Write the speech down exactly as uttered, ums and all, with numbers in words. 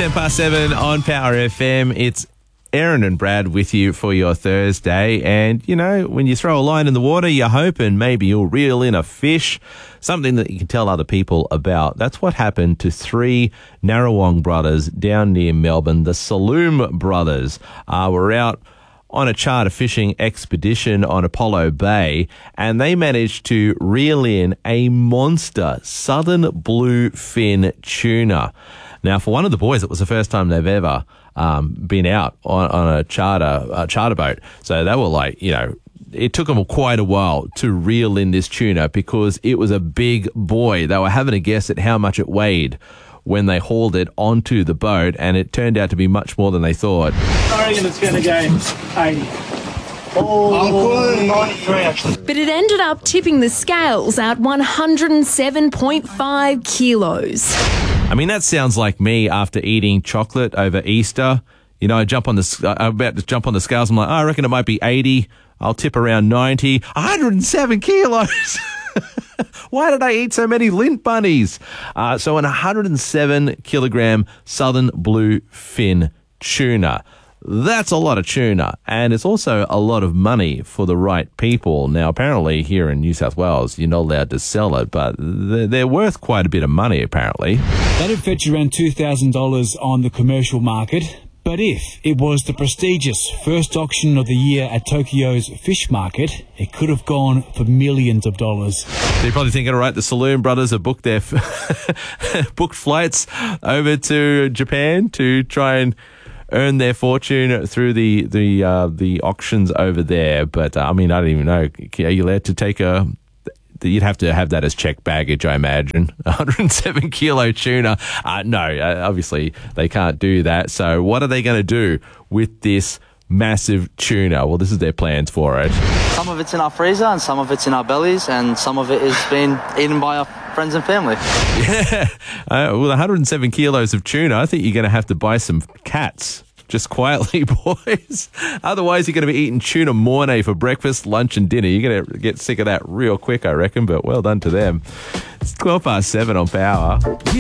ten past seven on Power F M. It's Aaron and Brad with you for your Thursday. And, you know, when you throw a line in the water, you're hoping maybe you'll reel in a fish, something that you can tell other people about. That's what happened to three Narrawong brothers down near Melbourne. The Saloom brothers uh, were out on a charter fishing expedition on Apollo Bay, and they managed to reel in a monster southern bluefin tuna. Now, for one of the boys, it was the first time they've ever um, been out on, on a charter uh, charter boat. So they were like, you know, it took them quite a while to reel in this tuna because it was a big boy. They were having a guess at how much it weighed when they hauled it onto the boat, and it turned out to be much more than they thought. I reckon it's going to go eighty. Oh, ninety-three actually. But it ended up tipping the scales at one hundred seven point five kilos. I mean, that sounds like me after eating chocolate over Easter. You know, I jump on the, I'm about to jump on the scales. I'm like, oh, I reckon it might be eighty. I'll tip around ninety. one hundred seven kilos. Why did I eat so many lint bunnies? Uh, so an one hundred seven kilogram southern bluefin tuna. That's a lot of tuna, and it's also a lot of money for the right people. Now, apparently here in New South Wales, you're not allowed to sell it, but they're, they're worth quite a bit of money, apparently. That'd fetch around two thousand dollars on the commercial market. But if it was the prestigious first auction of the year at Tokyo's fish market, it could have gone for millions of dollars. So you're probably thinking, all right, the Saloom brothers have booked their booked flights over to Japan to try and earn their fortune through the the uh, the auctions over there. But uh, I mean, I don't even know. Are you allowed to take a? You'd have to have that as checked baggage, I imagine. one hundred seven kilo tuna. Uh, no, uh, obviously they can't do that. So what are they going to do with this massive tuna? Well, this is their plans for it. Some of it's in our freezer and some of it's in our bellies, and some of it is being eaten by our friends and family. Yeah. Uh, with one hundred seven kilos of tuna, I think you're going to have to buy some cats. Just quietly, boys. Otherwise, you're going to be eating tuna mornay for breakfast, lunch, and dinner. You're going to get sick of that real quick, I reckon, but well done to them. It's twelve past seven on Power.